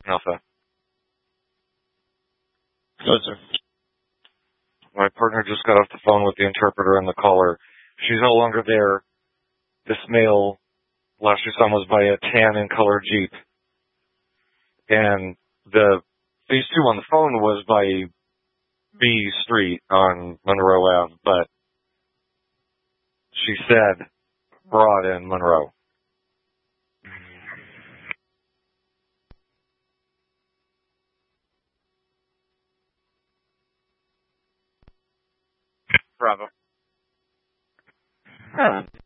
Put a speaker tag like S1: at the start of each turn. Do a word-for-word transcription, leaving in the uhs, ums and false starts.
S1: Alpha.
S2: Good, sir.
S1: My partner just got off the phone with the interpreter and the caller. She's no longer there. This male, last we saw him, was by a tan in color Jeep. And the phase two on the phone was by B Street on Monroe Ave, but she said Broad and Monroe.
S3: Bravo.
S2: Huh.